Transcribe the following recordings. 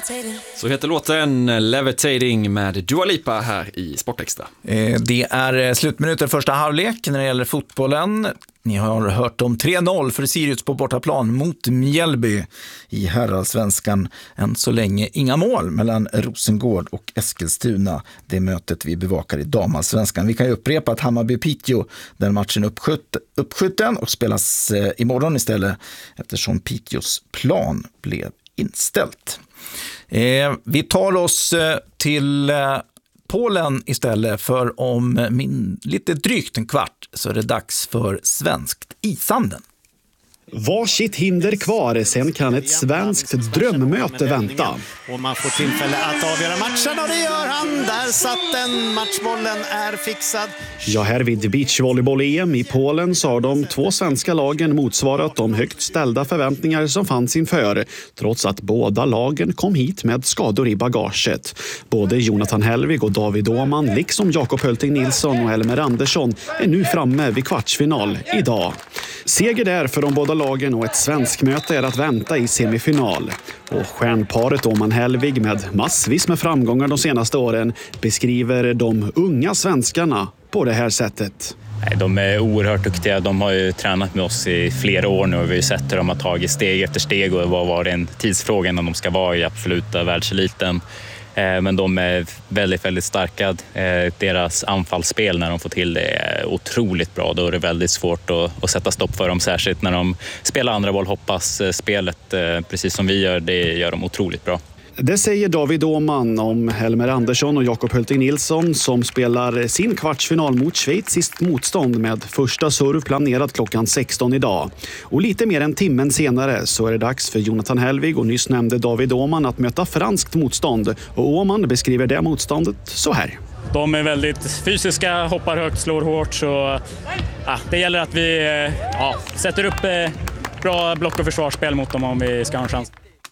Så heter låten Levitating med Dua Lipa här i Sportextra. Det är slutminuter första halvlek när det gäller fotbollen. Ni har hört om 3-0 för Sirius på bortaplan mot Mjällby i herrallsvenskan. Än så länge inga mål mellan Rosengård och Eskilstuna. Det mötet vi bevakar i damallsvenskan. Vi kan ju upprepa att Hammarby-Piteå, den matchen uppskjuten och spelas imorgon istället eftersom Piteås plan blev inställt. Vi tar oss till Polen istället, för om lite drygt en kvart så är det dags för svenskt isanden. Varsitt hinder kvar, sen kan ett svenskt drömmöte vänta. Och man får tillfälle att avgöra matchen och det gör han. Där satt den, matchbollen är fixad. Ja, här vid beachvolleyboll-EM i Polen så har de två svenska lagen motsvarat de högt ställda förväntningar som fanns inför. Trots att båda lagen kom hit med skador i bagaget. Både Jonathan Hellvig och David Åhman, liksom Jakob Hölting Nilsson och Elmer Andersson, är nu framme vid kvartsfinal idag. Seger där för de båda lagen och ett svensk möte är att vänta i semifinal. Och stjärnparet Åhman Hellvig med massvis med framgångar de senaste åren beskriver de unga svenskarna på det här sättet. De är oerhört duktiga. De har ju tränat med oss i flera år nu och vi har sett hur de har tagit steg efter steg och vad var det en tidsfråga när de ska vara i absoluta världseliten. Men de är väldigt, väldigt starka. Deras anfallsspel när de får till det är otroligt bra. Då är det väldigt svårt att sätta stopp för dem, särskilt när de spelar andra boll. Hoppas spelet, precis som vi gör, det gör de otroligt bra. Det säger David Åhman om Helmer Andersson och Jakob Hölting Nilsson som spelar sin kvartsfinal mot schweiziskt motstånd med första serv planerad klockan 16 idag. Och lite mer än timmen senare så är det dags för Jonathan Hellvig och nyss nämnde David Åhman att möta franskt motstånd. Och Åhman beskriver det motståndet så här. De är väldigt fysiska, hoppar högt, slår hårt, så det gäller att vi sätter upp bra block- och försvarsspel mot dem om vi ska ha en chans.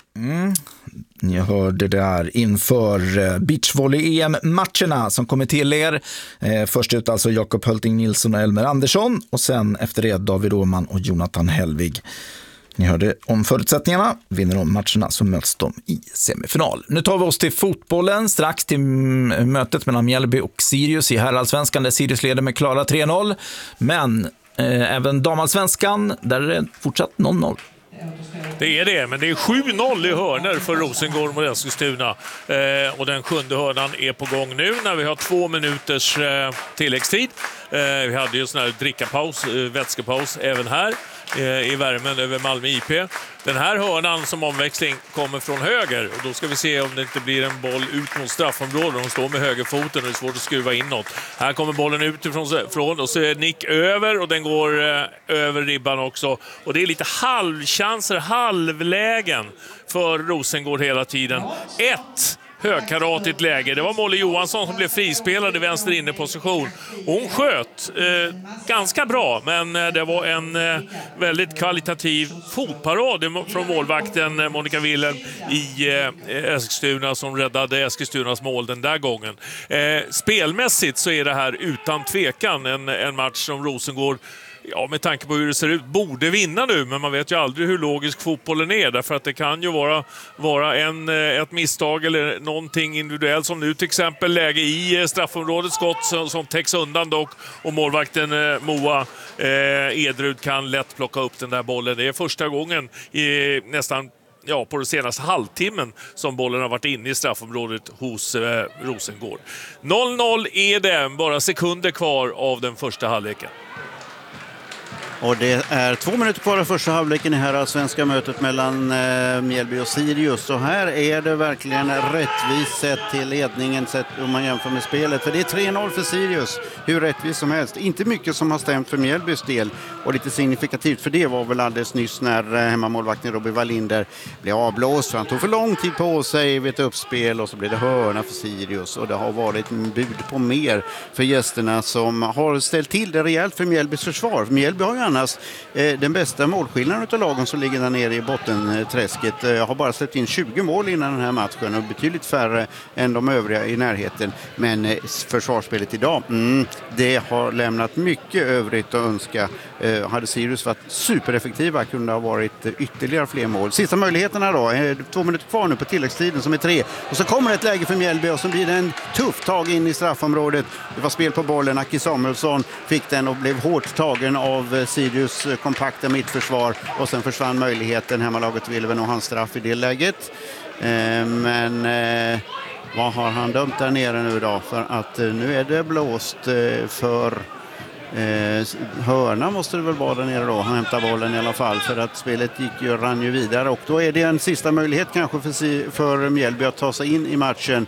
Ni hörde där inför beachvolley-EM-matcherna som kommer till er. Först ut alltså Jakob Hölting Nilsson och Elmer Andersson och sen efter det David Åhman och Jonathan Hellvig. Ni hörde om förutsättningarna. Vinner de matcherna så möts de i semifinal. Nu tar vi oss till fotbollen, strax till mötet mellan Mjällby och Sirius i herrallsvenskan där Sirius leder med klara 3-0. Men även damallsvenskan där är det fortsatt 0-0. Det är det, men det är 7-0 i hörnor för Rosengård mot Eskilstuna. Och den sjunde hörnan är på gång nu när vi har 2 minuters tilläggstid. Vi hade ju sån här drickapaus, vätskepaus även här i värmen över Malmö IP. Den här hörnan som omväxling kommer från höger och då ska vi se om det inte blir en boll ut mot straffområdet. De står med högerfoten och det är svårt att skruva inåt. Här kommer bollen utifrån och så är nick över och den går över ribban också. Och det är lite halvchanser, halvlägen för Rosengård hela tiden. Högkaratigt läge. Det var Molly Johansson som blev frispelad i vänster inneposition. Hon sköt ganska bra, men det var en väldigt kvalitativ fotparad från målvakten Monica Wilhelm i Eskilstuna som räddade Eskilstunas mål den där gången. Spelmässigt så är det här utan tvekan en match som Rosengård, med tanke på hur det ser ut, borde vinna nu, men man vet ju aldrig hur logisk fotbollen är, därför att det kan ju vara ett misstag eller någonting individuellt, som nu till exempel läge i straffområdet, skott som täcks undan dock, och målvakten Moa Edrud kan lätt plocka upp den där bollen. Det är första gången i nästan på den senaste halvtimmen som bollen har varit inne i straffområdet hos Rosengård. 0-0 är det, bara sekunder kvar av den första halvleken. Och det är 2 minuter kvar av första halvleken i här svenska mötet mellan Mjällby och Sirius. Så här är det verkligen rättvist sett till ledningen sett om man jämför med spelet. För det är 3-0 för Sirius, hur rättvist som helst. Inte mycket som har stämt för Mjällbys del. Och lite signifikativt för det var väl alldeles nyss när hemmamålvakten Robin Wallinder blev avblåst. Han tog för lång tid på sig vid ett uppspel och så blev det hörna för Sirius. Och det har varit en bud på mer för gästerna som har ställt till det rejält för Mjällbys försvar. Mjällby har ju annars den bästa målskillnaden av lagen som ligger där nere i bottenträsket. Jag har bara släppt in 20 mål innan den här matchen och betydligt färre än de övriga i närheten. Men försvarsspelet idag, det har lämnat mycket övrigt att önska. Hade Sirius varit supereffektiva kunde det ha varit ytterligare fler mål. Sista möjligheterna då, 2 minuter kvar nu på tilläggstiden som är 3. Och så kommer ett läge för Mjällby och så blir det en tuff tag in i straffområdet. Det var spel på bollen, Aki Samuelsson fick den och blev hårt tagen av Sirius kompakta mittförsvar och sen försvann möjligheten. Hemmalaget ville väl nog ha en straff i det läget. Men vad har han dömt där nere nu då? För att nu är det blåst för hörna måste det väl vara där nere då. Han hämtar bollen i alla fall för att spelet rann ju vidare och då är det en sista möjlighet kanske för Mjällby att ta sig in i matchen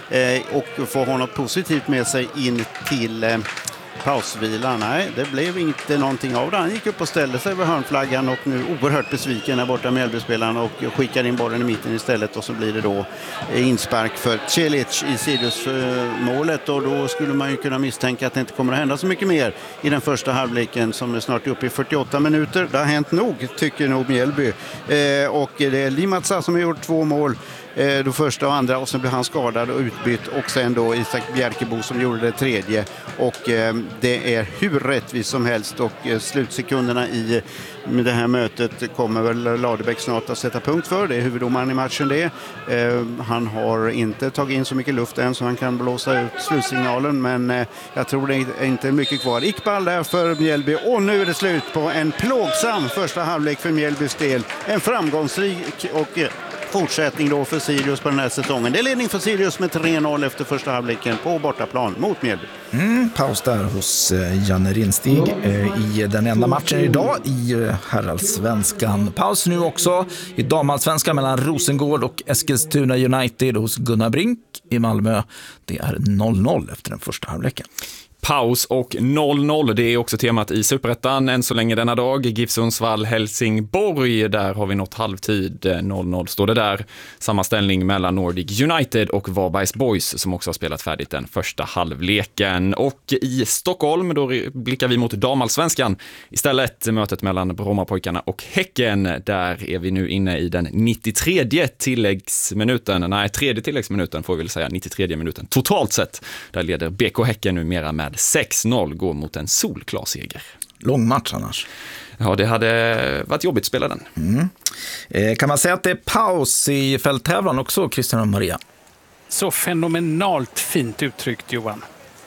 och få ha något positivt med sig in till pausvila. Nej, det blev inte någonting av det. Han gick upp och ställde sig vid hörnflaggan och nu oerhört besviken där borta Mjällby-spelaren och skickar in bollen i mitten istället och så blir det då inspark för Celic i Sirius-målet och då skulle man ju kunna misstänka att det inte kommer att hända så mycket mer i den första halvleken som är snart uppe i 48 minuter. Det har hänt nog, tycker nog Mjällby. Och det är Limatsa som har gjort 2 mål. Då första och andra och sen blev han skadad och utbytt och sen då Isak Bjerkebo som gjorde det 3:e och det är hur rättvist som helst och slutsekunderna i det här mötet kommer väl Ladebäck snart att sätta punkt för. Det är huvuddomaren i matchen det. Han har inte tagit in så mycket luft än så han kan blåsa ut slutsignalen men jag tror det är inte mycket kvar. Iqbal där för Mjällby och nu är det slut på en plågsam första halvlek för Mjällbys del. En framgångsrik och fortsättning då för Sirius på den här säsongen. Det är ledning för Sirius med 3-0 efter första halvleken på bortaplan mot Mjällby. Paus där hos Janne Rinstig i den enda matchen idag i herrallsvenskan. Paus nu också i damallsvenskan mellan Rosengård och Eskilstuna United hos Gunnar Brink i Malmö. Det är 0-0 efter den första halvleken. Paus och 0-0, det är också temat i Superettan än så länge denna dag. GIF Sundsvall, Helsingborg, där har vi nått halvtid. 0-0 står det där. Samma ställning mellan Nordic United och Varbergs Boys som också har spelat färdigt den första halvleken. Och i Stockholm, då blickar vi mot damallsvenskan. Istället mötet mellan Brommapojkarna och Häcken. Där är vi nu inne i den 93:e tilläggsminuten. Nej, 3:e tilläggsminuten får vi väl säga. 93:e minuten totalt sett. Där leder BK Häcken numera med 6-0 går mot en solklar seger. Lång match annars. Ja, det hade varit jobbigt att spela den. Kan man säga att det är paus i fälttävlan också, Christian och Maria? Så fenomenalt fint uttryckt, Johan.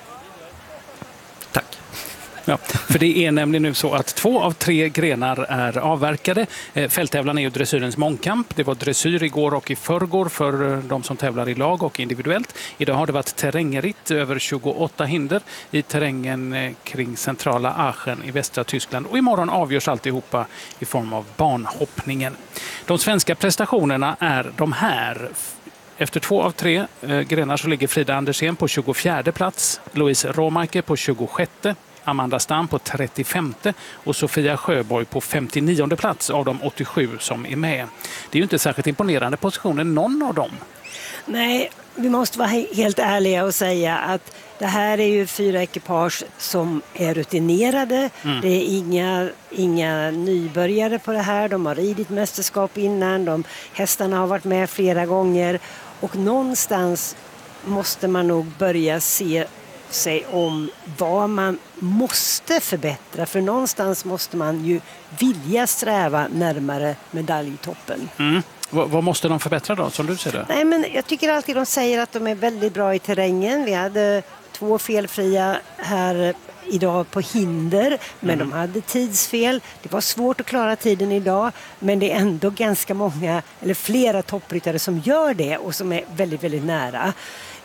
Tack. Ja, för det är nämligen nu så att 2 av 3 grenar är avverkade. Fälttävlan är ju dressyrens mångkamp. Det var dressyr igår och i förrgår för de som tävlar i lag och individuellt. Idag har det varit terrängritt över 28 hinder i terrängen kring centrala Aachen i västra Tyskland. Och imorgon avgörs alltihopa i form av banhoppningen. De svenska prestationerna är de här. Efter 2 av 3 grenar så ligger Frida Andersén på 24:e plats, Louise Råmarke på 26:e, Amanda Stam på 35:e och Sofia Sjöborg på 59:e plats av de 87 som är med. Det är ju inte särskilt imponerande positioner någon av dem. Nej, vi måste vara helt ärliga och säga att det här är ju 4 ekipage som är rutinerade. Det är inga nybörjare på det här. De har ridit mästerskap innan. Hästarna har varit med flera gånger. Och någonstans måste man nog börja se sig om vad man måste förbättra. För någonstans måste man ju vilja sträva närmare medaljtoppen. Vad måste de förbättra då, som du ser det? Nej, men jag tycker alltid de säger att de är väldigt bra i terrängen. Vi hade 2 felfria här idag på hinder, men de hade tidsfel. Det var svårt att klara tiden idag, men det är ändå ganska många, eller flera toppryttare som gör det och som är väldigt, väldigt nära.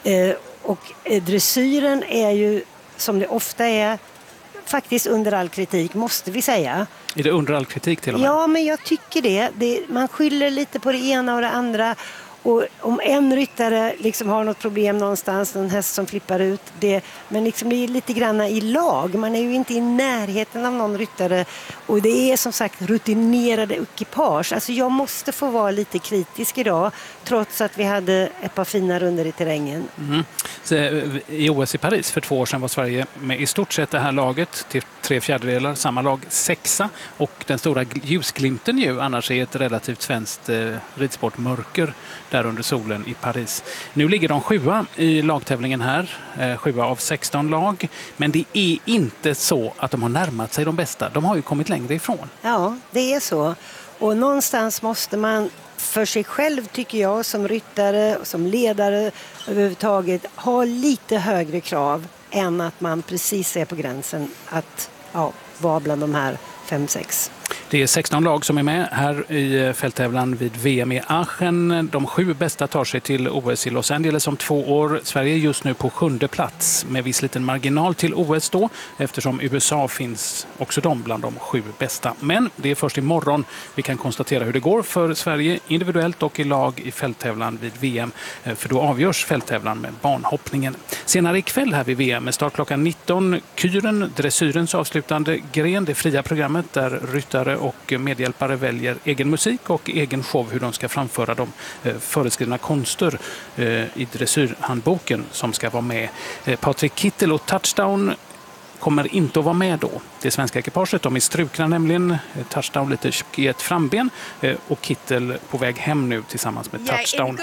Och dressyren är ju, som det ofta är, faktiskt under all kritik, måste vi säga. Är det under all kritik till och med? Ja, men jag tycker det. Man skyller lite på det ena och det andra. Och om en ryttare liksom har något problem någonstans, en häst som flippar ut det, men liksom det är lite granna i lag. Man är ju inte i närheten av någon ryttare och det är som sagt rutinerade ekipage. Alltså jag måste få vara lite kritisk idag trots att vi hade ett par fina runder i terrängen. Så, i OS i Paris för 2 år sedan var Sverige med i stort sett det här laget till 3/4, samma lag 6:a, och den stora ljusglimten ju annars är ett relativt svenskt ridsportmörker där under solen i Paris. Nu ligger de 7:a i lagtävlingen här, 7:a av 16 lag, men det är inte så att de har närmat sig de bästa. De har ju kommit längre ifrån. Ja, det är så. Och någonstans måste man för sig själv, tycker jag, som ryttare och som ledare överhuvudtaget ha lite högre krav än att man precis är på gränsen att vara bland de här 5-6. Det är 16 lag som är med här i fälttävlan vid VM i Aachen. De 7 bästa tar sig till OS i Los Angeles om 2 år. Sverige är just nu på 7:e plats med viss liten marginal till OS då, eftersom USA finns också de bland de 7 bästa. Men det är först imorgon vi kan konstatera hur det går för Sverige individuellt och i lag i fälttävlan vid VM, för då avgörs fälttävlan med banhoppningen. Senare ikväll här vid VM med start klockan 19, Kyren, dressyrens avslutande gren, det fria programmet där ryttare och medhjälpare väljer egen musik och egen show, hur de ska framföra de föreskrivna konster i dressyrhandboken som ska vara med. Patrik Kittel och Touchdown kommer inte att vara med då. Det svenska ekipaget, de är strukna nämligen. Touchdown lite tjock i ett framben och Kittel på väg hem nu tillsammans med Touchdown.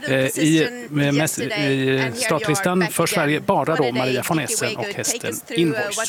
I startlistan för Sverige bara då Maria von Essen och hästen Invoice.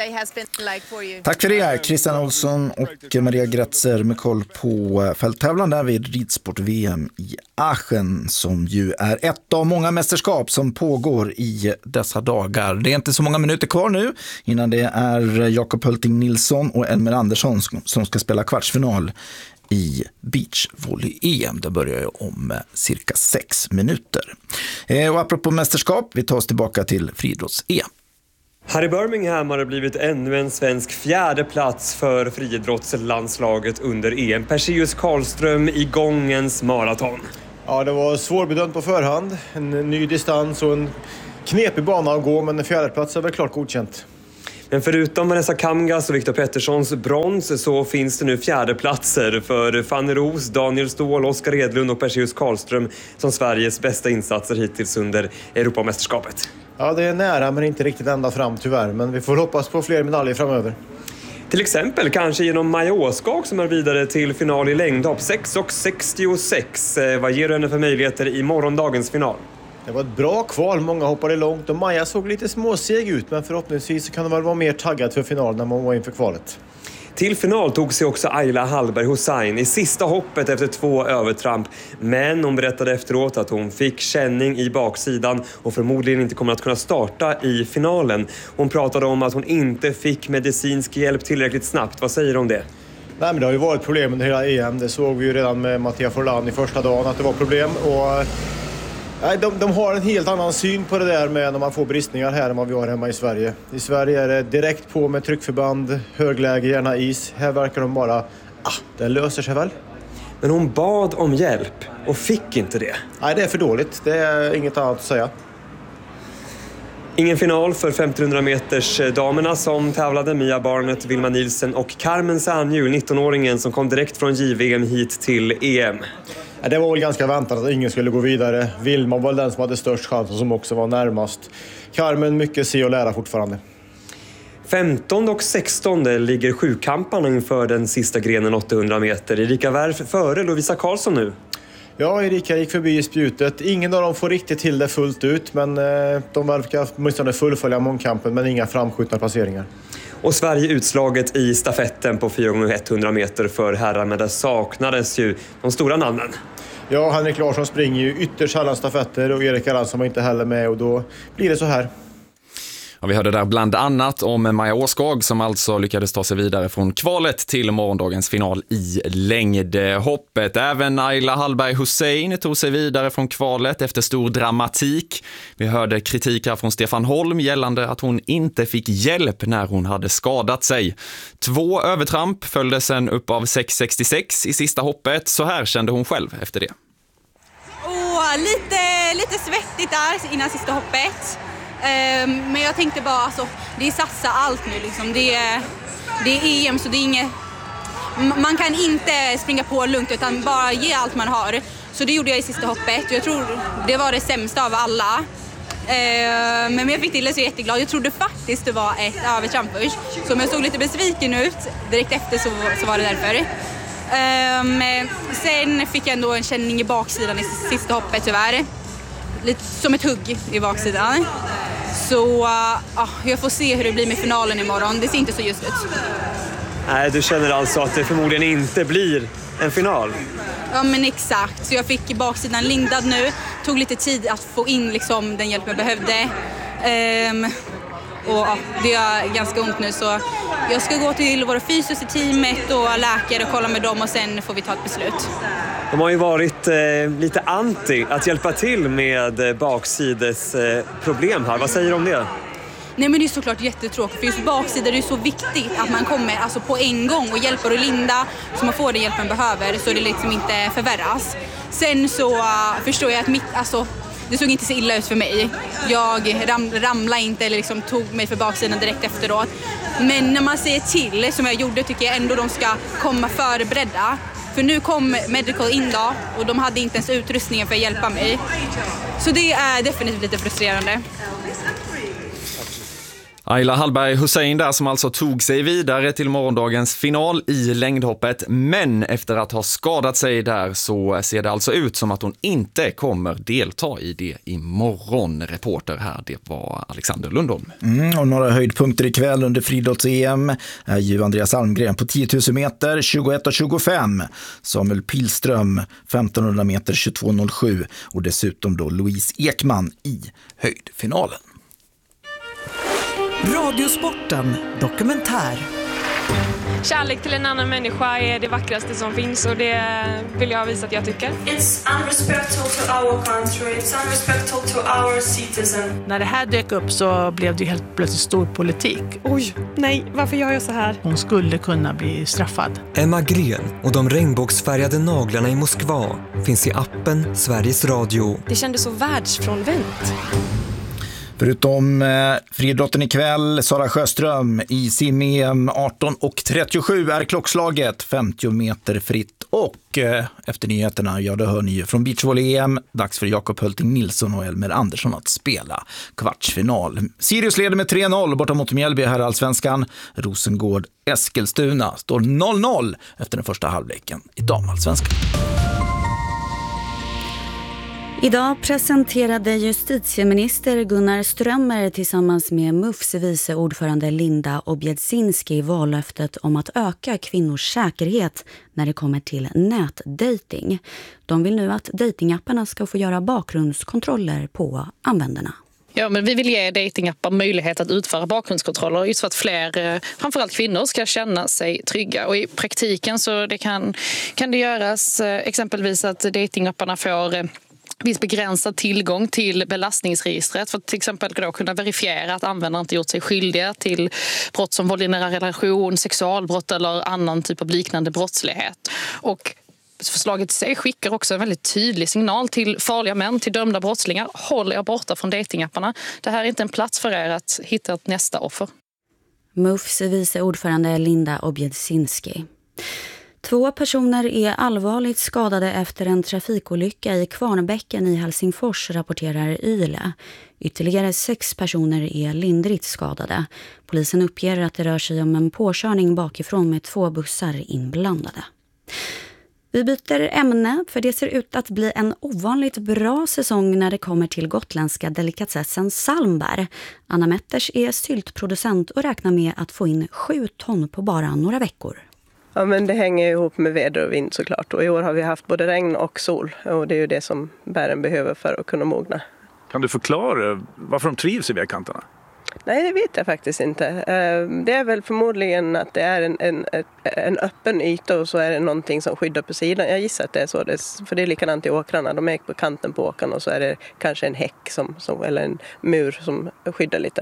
Tack för det, Christian Olsson och Maria Gretzer med koll på fälttävlan där vid ridsport-VM i Aachen, som ju är ett av många mästerskap som pågår i dessa dagar. Det är inte så många minuter kvar nu innan det är Jakob Hölting Nilsson och Elmer Andersson som ska spela kvartsfinal i beachvolley-EM. Det börjar ju om cirka 6 minuter. Och apropå mästerskap, vi tar oss tillbaka till friidrotts-EM. Här i Birmingham har det blivit ännu en svensk 4:e plats för friidrottslandslaget under EM. Perseus Karlström i gångens maraton. Ja, det var svårbedömt på förhand. En ny distans och en knepig bana att gå, men en 4:e plats är väl klart godkänt. Men förutom Vanessa Kamgas och Viktor Petterssons brons så finns det nu 4:e platser för Fanny Ros, Daniel Ståhl, Oskar Edlund och Perseus Karlström som Sveriges bästa insatser hittills under Europamästerskapet. Ja, det är nära men inte riktigt ända fram tyvärr, men vi får hoppas på fler medaljer framöver. Till exempel kanske genom Maja Åskag som är vidare till final i längdhopp 6,66. Vad ger du henne för möjligheter i morgondagens final? Det var ett bra kval, många hoppade långt och Maja såg lite småseg ut, men förhoppningsvis kan hon väl vara mer taggad för finalen än hon var inför kvalet. Till final tog sig också Ayla Hallberg Hussein i sista hoppet efter 2 övertramp. Men hon berättade efteråt att hon fick känning i baksidan och förmodligen inte kommer att kunna starta i finalen. Hon pratade om att hon inte fick medicinsk hjälp tillräckligt snabbt. Vad säger du om det? Nej, men det har ju varit problem under hela EM. Det såg vi ju redan med Mattia Forlan i första dagen att det var problem. Och de har en helt annan syn på det där med när man får bristningar här än vad vi har hemma i Sverige. I Sverige är det direkt på med tryckförband, högläge, gärna is. Här verkar de bara, det löser sig väl. Men hon bad om hjälp och fick inte det. Nej, det är för dåligt. Det är inget annat att säga. Ingen final för 1500 meters damerna som tävlade. Mia Barnett, Vilma Nielsen och Carmen Sanju, 19-åringen som kom direkt från JVM hit till EM. Ja, det var väl ganska väntat att ingen skulle gå vidare. Vilma var den som hade störst chans och som också var närmast. Carmen, mycket se och lära fortfarande. 15 och 16 ligger sjukamparna inför den sista grenen 800 meter. Erika Wärf före Lovisa Karlsson nu. Ja, Erika gick förbi i spjutet. Ingen av dem får riktigt till det fullt ut, men de verkar åtminstone fullfölja mångkampen, men inga framskjutna placeringar. Och Sverige utslaget i stafetten på 4x100 meter för herrar, men där saknades ju de stora namnen. Ja, Henrik Larsson springer ju ytterst alla stafetter och Erik Aransson var inte heller med och då blir det så här. Ja, vi hörde där bland annat om Maja Åskag som alltså lyckades ta sig vidare från kvalet till morgondagens final i längdhoppet. Även Ayla Hallberg Hussein tog sig vidare från kvalet efter stor dramatik. Vi hörde kritik här från Stefan Holm gällande att hon inte fick hjälp när hon hade skadat sig. 2 övertramp följde sen upp av 6,66 i sista hoppet. Så här kände hon själv efter det. Lite svettigt där innan sista hoppet. Men jag tänkte bara, alltså, det är satsa allt nu liksom. Det är EM så det är inget, man kan inte springa på lugnt utan bara ge allt man har. Så det gjorde jag i sista hoppet och jag tror det var det sämsta av alla. Men jag fick till det så jätteglad. Jag trodde faktiskt det var ett övertramp först. Så om jag såg lite besviken ut direkt efter så var det därför. Sen fick jag ändå en känning i baksidan i sista hoppet tyvärr. Lite som ett hugg i baksidan. Så jag får se hur det blir med finalen imorgon. Det ser inte så just ut. Nej, du känner alltså att det förmodligen inte blir en final? Ja, men exakt. Så jag fick baksidan lindad nu. Tog lite tid att få in liksom den hjälp jag behövde. Och det är ganska ont nu, så jag ska gå till våra fysios i teamet och läkare och kolla med dem och sen får vi ta ett beslut. De har ju varit lite anti att hjälpa till med baksides problem här. Vad säger du om det? Nej, men det är såklart jättetråkigt, för just baksidan är det så viktigt att man kommer alltså på en gång och hjälper och linda så man får den hjälp man behöver så det liksom inte förvärras. Sen så förstår jag att det såg inte så illa ut för mig. Jag ramlade inte eller liksom tog mig för baksidan direkt efteråt. Men när man säger till, som jag gjorde, tycker jag ändå de ska komma förberedda. För nu kom Medical in då och de hade inte ens utrustningen för att hjälpa mig. Så det är definitivt lite frustrerande. Ayla Hallberg Hussein där som alltså tog sig vidare till morgondagens final i längdhoppet, men efter att ha skadat sig där så ser det alltså ut som att hon inte kommer delta i det imorgon. Reporter här, det var Alexander Lundholm. Och några höjdpunkter ikväll under friidrotts-EM är ju Andreas Almgren på 10 000 meter 21:25, Samuel Pilström 1500 meter 22:07 och dessutom då Louise Ekman i höjdfinalen. Radiosporten dokumentär. Kärlek till en annan människa är det vackraste som finns och det vill jag visa att jag tycker. It's unrespectful to our country, it's unrespectful to our citizen. När det här dök upp så blev det helt plötsligt stor politik. Oj, nej, varför gör jag så här? Hon skulle kunna bli straffad. Emma Gren och de regnbågsfärgade naglarna i Moskva finns i appen Sveriges Radio. Det kändes så världsfrånvänt. Förutom friidrotten ikväll, Sara Sjöström i sim-EM 18:37 är klockslaget 50 meter fritt. Och efter nyheterna, ja, då hör ni från beachvolley-EM, dags för Jakob Hölting Nilsson och Elmer Andersson att spela kvartsfinal. Sirius leder med 3-0 borta mot Mjällby här i Allsvenskan. Rosengård Eskilstuna står 0-0 efter den första halvleken i damallsvenskan. Idag presenterade justitieminister Gunnar Strömmer tillsammans med MUFs vice ordförande Linda Objedzinski vallöftet om att öka kvinnors säkerhet när det kommer till nätdating. De vill nu att datingapparna ska få göra bakgrundskontroller på användarna. Ja, men vi vill ge datingappar möjlighet att utföra bakgrundskontroller just för att fler, framförallt kvinnor, ska känna sig trygga. Och i praktiken så kan det göras exempelvis att datingapparna får viss begränsad tillgång till belastningsregistret för att till exempel då kunna verifiera att användaren inte gjort sig skyldiga till brott som våld i nära relation, sexualbrott eller annan typ av liknande brottslighet. Och förslaget i sig skickar också en väldigt tydlig signal till farliga män, till dömda brottslingar. Håll er borta från datingapparna. Det här är inte en plats för er att hitta ett nästa offer. MUFs vice ordförande Linda Objedzinski. 2 personer är allvarligt skadade efter en trafikolycka i Kvarnbäcken i Helsingfors, rapporterar YLE. Ytterligare 6 personer är lindrigt skadade. Polisen uppger att det rör sig om en påkörning bakifrån med 2 bussar inblandade. Vi byter ämne, för det ser ut att bli en ovanligt bra säsong när det kommer till gotländska delikatessen salmbär. Anna Metters är syltproducent och räknar med att få in 7 ton på bara några veckor. Ja, men det hänger ihop med väder och vind såklart. Och i år har vi haft både regn och sol. Och det är ju det som bären behöver för att kunna mogna. Kan du förklara varför de trivs i vägkanterna? Nej, det vet jag faktiskt inte. Det är väl förmodligen att det är en öppen yta och så är det någonting som skyddar på sidan. Jag gissar att det är så. För det är likadant i åkrarna. De är på kanten på åkern och så är det kanske en häck eller en mur som skyddar lite.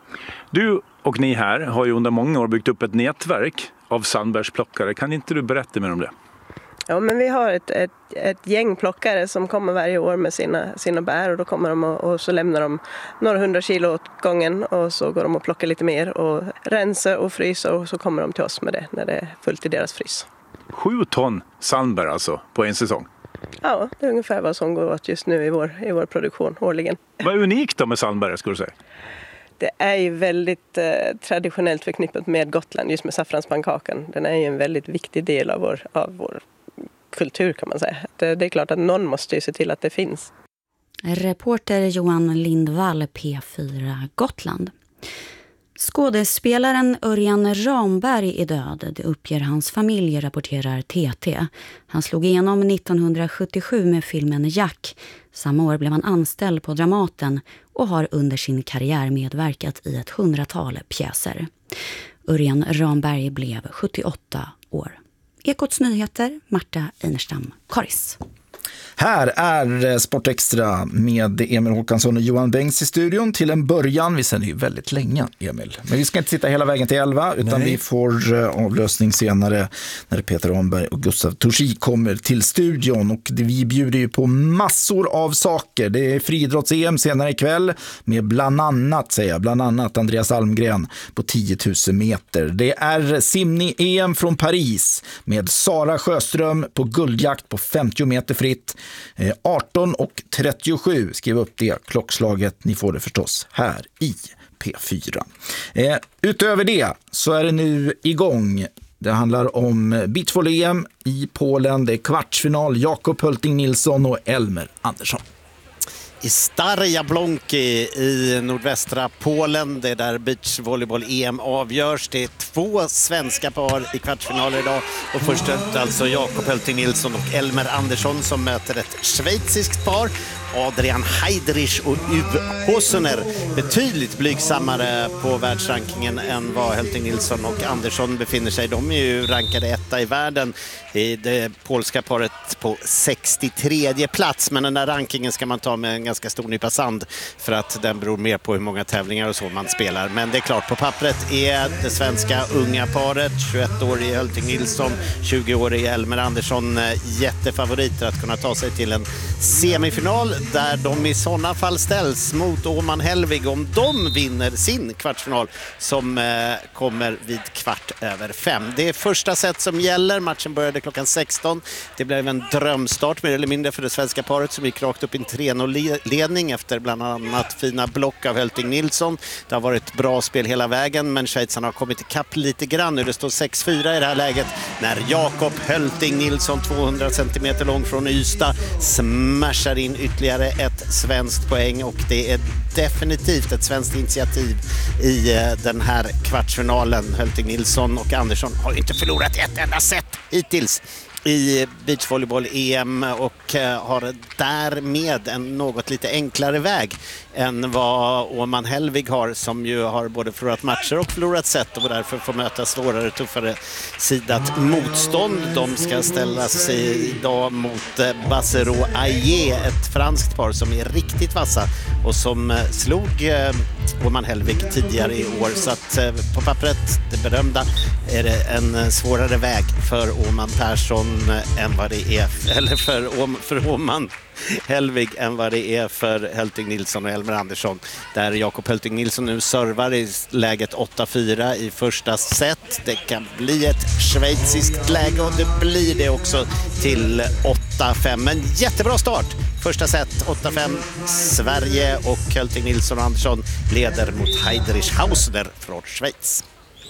Du och ni här har ju under många år byggt upp ett nätverk av sandbärsplockare. Kan inte du berätta mer om det? Ja, men vi har ett gäng plockare som kommer varje år med sina bär och då kommer de och så lämnar de några 100 kilo åt gången och så går de och plockar lite mer och rensar och fryser och så kommer de till oss med det när det är fullt i deras frys. 7 ton sandbär alltså på en säsong? Ja, det är ungefär vad som går åt just nu i vår produktion årligen. Vad är unikt då med Salmberga, skulle du säga? Det är ju väldigt traditionellt förknippat med Gotland, just med saffranspannkakan. Den är ju en väldigt viktig del av vår kultur, kan man säga. Det är klart att någon måste ju se till att det finns. Reporter Johan Lindvall, P4 Gotland. Skådespelaren Örjan Ramberg är död. Det uppger hans familj, rapporterar TT. Han slog igenom 1977 med filmen Jack. Samma år blev han anställd på Dramaten och har under sin karriär medverkat i ett 100-tal pjäser. Örjan Ramberg blev 78 år. Ekots nyheter, Marta Einerstam, Karis. Här är Sportextra med Emil Håkansson och Johan Bengts i studion till en början. Vi sänder ju väldigt länge, Emil. Men vi ska inte sitta hela vägen till 11, utan vi får avlösning senare när Peter Ramberg och Gustav Torsi kommer till studion. Och vi bjuder ju på massor av saker. Det är friidrotts-EM senare ikväll med bland annat Andreas Almgren på 10 000 meter. Det är simning-EM från Paris med Sara Sjöström på guldjakt på 50 meter fritt. 18:37, skriv upp det klockslaget, ni får det förstås här i P4. Utöver det så är det nu igång. Det handlar om beachvolley-EM i Polen. Det är kvartsfinal, Jakob Hölting Nilsson och Elmer Andersson. I Stare Jablonki i nordvästra Polen, det är där beachvolleyboll-EM avgörs. Det är 2 svenska par i kvartsfinal idag och först ut alltså Jakob Hölting Nilsson och Elmer Andersson som möter ett schweiziskt par. Adrian Heidrich och Uwe Hosener, betydligt blygsammare på världsrankingen än vad Hölting Nilsson och Andersson befinner sig. De är ju rankade 1 i världen, i det polska paret på 63:e plats. Men den där rankingen ska man ta med en ganska stor nypa sand för att den beror mer på hur många tävlingar och så man spelar. Men det är klart, på pappret är det svenska unga paret, 21-årige Hölting Nilsson, 20-årige Elmer Andersson, jättefavoriter att kunna ta sig till en semifinal där de i sådana fall ställs mot Åman Helvig om de vinner sin kvartsfinal som kommer vid 5:15. Det är första set som gäller. Matchen började klockan 16. Det blev en drömstart mer eller mindre för det svenska paret som gick rakt upp i en 3-0-ledning efter bland annat fina block av Hölting Nilsson. Det har varit bra spel hela vägen, men schweizarna har kommit ikapp lite grann. Nu det står 6-4 i det här läget när Jakob Hölting Nilsson, 200 cm lång från Ystad, smashar in ytterligare ett svenskt poäng, och det är definitivt ett svenskt initiativ i den här kvartsfinalen. Hölting Nilsson och Andersson har inte förlorat ett enda set hittills i beachvolleyboll-EM och har därmed en något lite enklare väg än vad Åman Helvig har, som ju har både förlorat matcher och förlorat set och därför får möta svårare, tuffare sidat motstånd. De ska ställa sig idag mot Bassero Aie, ett franskt par som är riktigt vassa och som slog Åman Helvig tidigare i år. Så att på pappret, det berömda, är det en svårare väg för Åman Persson än vad det är, eller för Åman Helvig än vad det är för Hölting Nilsson och Elmer Andersson. Där Jakob Hölting Nilsson nu servar i läget 8-4 i första set. Det kan bli ett schweiziskt läge och det blir det också till 8-5. Men jättebra start. Första set 8-5. Sverige och Hölting Nilsson och Andersson leder mot Heidrich Hausner från Schweiz.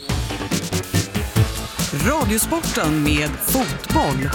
Radiosporten med fotboll.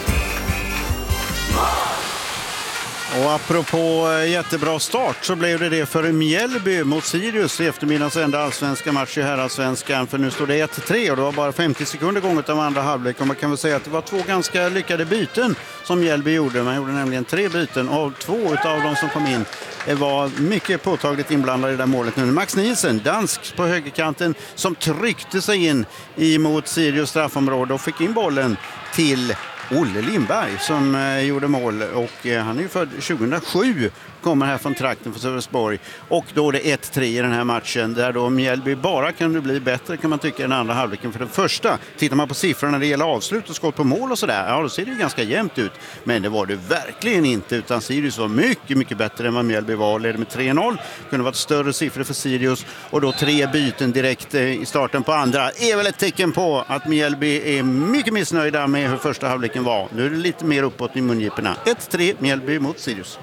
Och apropå jättebra start så blev det för Mjällby mot Sirius i eftermiddagens enda allsvenska match i herrallsvenskan. För nu står det 1-3 och det var bara 50 sekunder gånget av andra halvlek. Och man kan väl säga att det var 2 ganska lyckade byten som Mjällby gjorde. Man gjorde nämligen 3 byten och 2 av de som kom in var mycket påtagligt inblandade i det där målet nu. Max Nielsen, dansk på högerkanten, som tryckte sig in mot Sirius straffområde och fick in bollen till Olle Lindberg som gjorde mål, och han är ju född 2007, kommer här från trakten för Sölvesborg, och då är det 1-3 i den här matchen där då Mjällby bara kan det bli bättre, kan man tycka, i den andra halvleken. För den första, tittar man på siffrorna när det gäller avslut och skott på mål och sådär, ja då ser det ju ganska jämnt ut, men det var det verkligen inte, utan Sirius var mycket, mycket bättre än vad Mjällby var. Ledde med 3-0, kunde varit större siffror för Sirius, och då 3 byten direkt i starten på andra är väl ett tecken på att Mjällby är mycket missnöjda med hur första halvleken halvleken var. Nu är det lite mer uppåt i mungiporna. 1-3 Mjällby mot Sirius.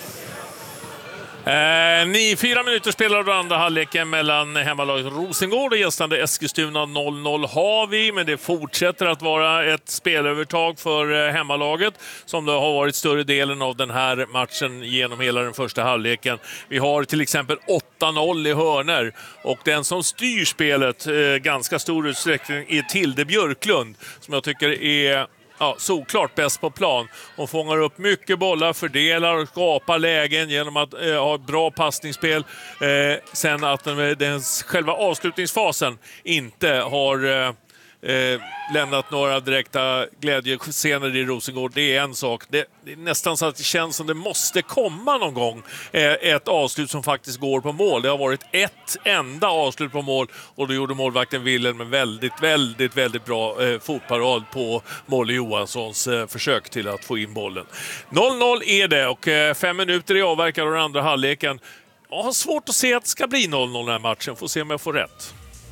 4 minuter spelar då andra halvleken mellan hemmalaget Rosengård och gästande Eskilstuna. 0-0 har vi, men det fortsätter att vara ett spelövertag för hemmalaget som det har varit större delen av den här matchen genom hela den första halvleken. Vi har till exempel 8-0 i hörner och den som styr spelet ganska stor utsträckning är Tilde Björklund som jag tycker är såklart bäst på plan. Hon fångar upp mycket bollar, fördelar och skapar lägen genom att ha bra passningsspel. Sen att den själva avslutningsfasen inte har lämnat några direkta glädjescener i Rosengård. Det är en sak. Det är nästan så att det känns som det måste komma någon gång ett avslut som faktiskt går på mål. Det har varit ett enda avslut på mål och då gjorde målvakten Wilhelm en väldigt bra fotparad på Molle Johanssons försök till att få in bollen. 0-0 är det och 5 minuter är avverkade av den andra halvleken. Jag har svårt att se att det ska bli 0-0 den här matchen. Får se om jag får rätt.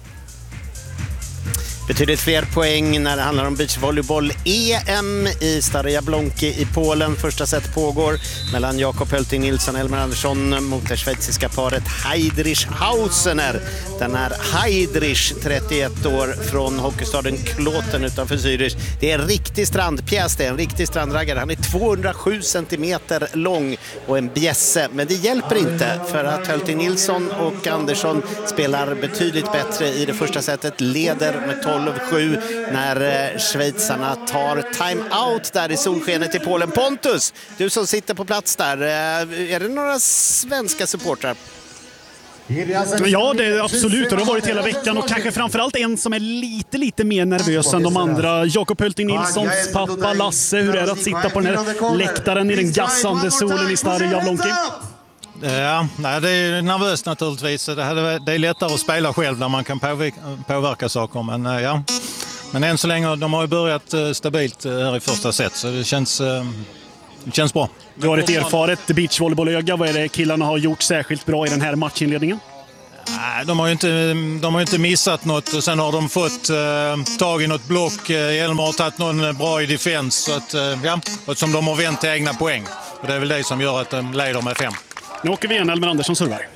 Betydligt fler poäng när det handlar om beachvolleyboll. EM i Stare Jablonki i Polen. Första set pågår mellan Jakob Hölting Nilsson och Elmer Andersson mot det schweiziska paret Heidrich Hausener. Den är Heidrich, 31 år, från hockeystaden Kloten utanför Zürich. Det är en riktig strandpjäs, det är en riktig strandraggare. Han är 207 centimeter lång och en bjässe. Men det hjälper inte för att Hölting Nilsson och Andersson spelar betydligt bättre i det första setet. Leder med 12-7 när schweizarna tar time-out där i solskenet i Polen. Pontus, du som sitter på plats där, är det några svenska supportrar? Ja, det är absolut. Det har varit hela veckan och kanske framförallt en som är lite mer nervös än de andra. Jakob Hölting Nilssons pappa Lasse, hur är det att sitta på den här läktaren i den gassande solen i Stare Jablonki? Ja, det är nervöst naturligtvis. Det är lättare att spela själv när man kan påverka saker. Men ja, men än så länge de har ju börjat stabilt här i första set så det känns bra. Du har ett erfaret beachvolleybollöga. Vad är det killarna har gjort särskilt bra i den här matchinledningen? De har ju inte missat något och sen har de fått tag i något block. Elmer har tagit någon bra i defens så att, och som de har vänt till egna poäng. Och det är väl det som gör att de leder med 5. Nu åker vi igen, Elmer Andersson servar.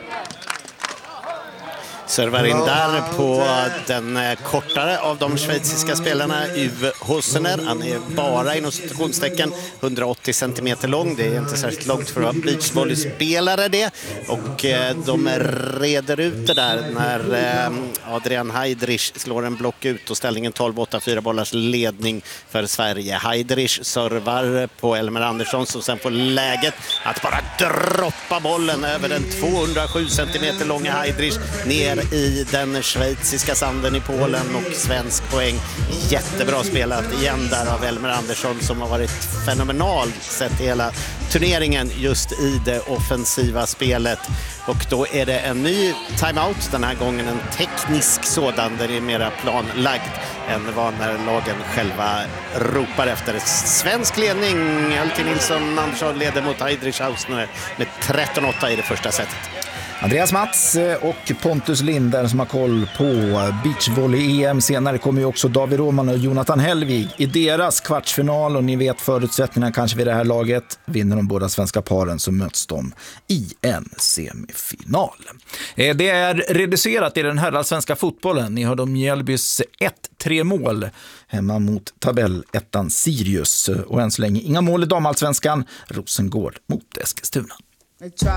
Servar in där på den kortare av de schweiziska spelarna, Yves Hossener. Han är bara inom citationstecken 180 cm lång. Det är inte särskilt långt för att vara beachvolleyspelare det. Och de reder ut det där när Adrian Heidrich slår en block ut och ställningen 12-8, 4 bollars ledning för Sverige. Heidrich servar på Elmer Andersson som sen får läget att bara droppa bollen över den 207 cm långa Heidrich ner i den schweiziska sanden i Polen och svensk poäng. Jättebra spelat igen där av Elmer Andersson som har varit fenomenal sett hela turneringen just i det offensiva spelet. Och då är det en ny timeout, den här gången en teknisk sådan där det är mera planlagd än vad när lagen själva ropar efter. Svensk ledning, Hölting Nilsson Andersson leder mot Heidrich Hausener med 13-8 i det första setet. Andreas Mats och Pontus Linder som har koll på beachvolley-EM. Senare kommer ju också David Roman och Jonathan Hellvig i deras kvartsfinal. Och ni vet förutsättningarna kanske vid det här laget. Vinner de båda svenska paren så möts de i en semifinal. Det är reducerat i den här svenska fotbollen. Ni hörde om Mjällbys 1-3 mål hemma mot tabellettan Sirius. Och än så länge inga mål i damallsvenskan. Rosengård mot Eskilstuna.